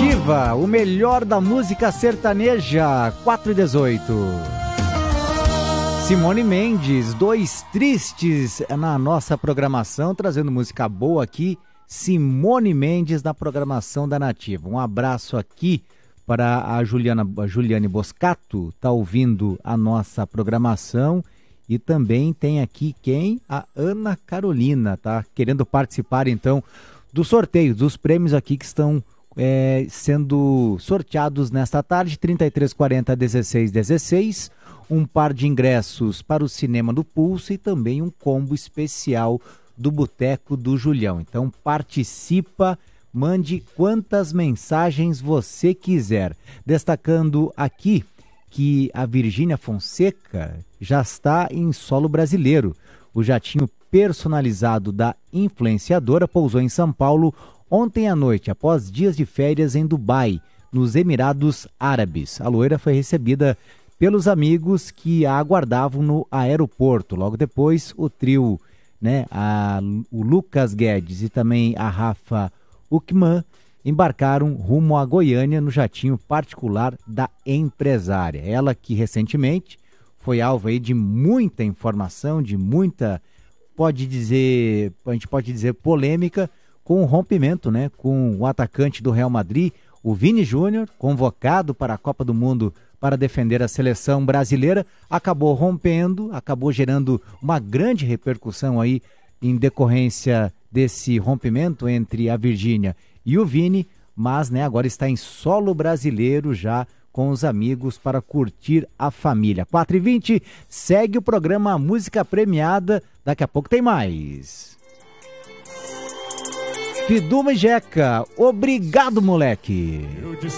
Nativa, o melhor da música sertaneja, 4h18. Simone Mendes, Dois Tristes na nossa programação, trazendo música boa aqui. Simone Mendes na programação da Nativa. Um abraço aqui para a Juliane Boscato, tá ouvindo a nossa programação. E também tem aqui quem? A Ana Carolina, tá querendo participar então do sorteio, dos prêmios aqui que estão sendo sorteados nesta tarde, 3340-1616, um par de ingressos para o Cinema do Pulso e também um combo especial do Boteco do Julião. Então participa, mande quantas mensagens você quiser. Destacando aqui que a Virgínia Fonseca já está em solo brasileiro. O jatinho personalizado da influenciadora pousou em São Paulo ontem à noite, após dias de férias em Dubai, nos Emirados Árabes. A loira foi recebida pelos amigos que a aguardavam no aeroporto. Logo depois, o trio, o Lucas Guedes e também a Rafa Uckmann, embarcaram rumo a Goiânia no jatinho particular da empresária. Ela que recentemente foi alvo aí de muita informação, de muita, a gente pode dizer polêmica, com o rompimento, com o atacante do Real Madrid, o Vini Júnior, convocado para a Copa do Mundo para defender a seleção brasileira, acabou rompendo, acabou gerando uma grande repercussão aí em decorrência desse rompimento entre a Virgínia e o Vini, mas agora está em solo brasileiro já com os amigos para curtir a família. 4h20, segue o programa Música Premiada, daqui a pouco tem mais. Fiduma e Jeca, obrigado, moleque.